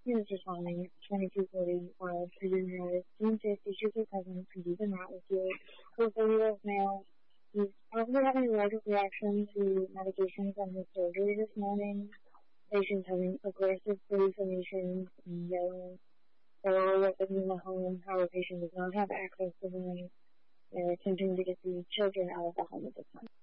He was responding, 2240 Wild Freedom Drive. Dean says teachers are present to do the mat with you. For 40-year-old male, he's probably having an allergic reaction to medication from his surgery this morning. Patients having aggressive hallucinations and yelling. There are weapons in the home. However, patient does not have access to them. They're attempting to get the children out of the home at this time.